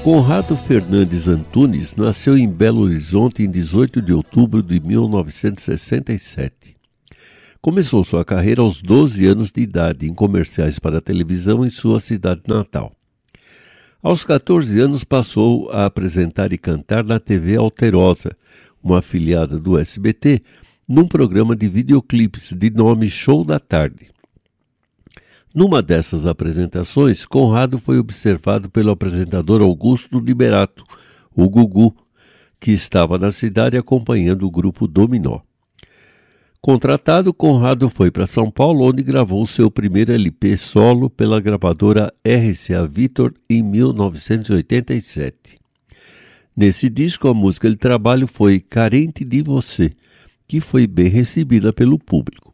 Conrado Fernandes Antunes nasceu em Belo Horizonte em 18 de outubro de 1967. Começou sua carreira aos 12 anos de idade em comerciais para televisão em sua cidade natal. Aos 14 anos passou a apresentar e cantar na TV Alterosa, uma afiliada do SBT, num programa de videoclipes de nome Show da Tarde. Numa dessas apresentações, Conrado foi observado pelo apresentador Augusto Liberato, o Gugu, que estava na cidade acompanhando o grupo Dominó. Contratado, Conrado foi para São Paulo, onde gravou seu primeiro LP solo pela gravadora RCA Victor em 1987. Nesse disco, a música de trabalho foi Carente de Você, que foi bem recebida pelo público.